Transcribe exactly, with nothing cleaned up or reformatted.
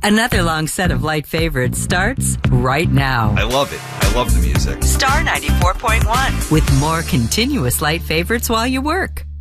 Another long set of light favorites starts right now. I love it. I love the music. Star ninety-four point one with more continuous light favorites while you work.